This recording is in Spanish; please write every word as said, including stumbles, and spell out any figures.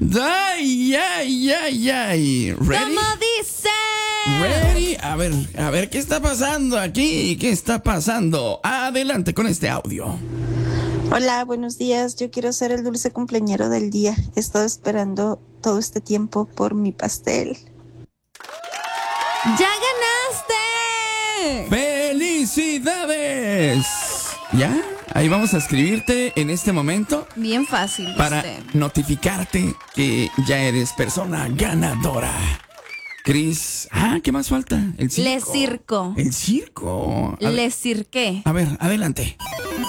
Ay, ay, ay, ay. ¿Ready? ¿Cómo dice? ¿Ready? A ver, a ver, ¿qué está pasando aquí? ¿Qué está pasando? Adelante con este audio. Hola, buenos días. Yo quiero ser el dulce cumpleañero del día. He estado esperando todo este tiempo por mi pastel. ¡Ya ganaste! ¡Felicidades! ¿Ya? Ahí vamos a escribirte en este momento Bien fácil. para ¿viste? notificarte que ya eres persona ganadora. Cris, ah, ¿qué más falta? El circo. Le circo. El circo. A ver, Le cirqué. a ver, adelante.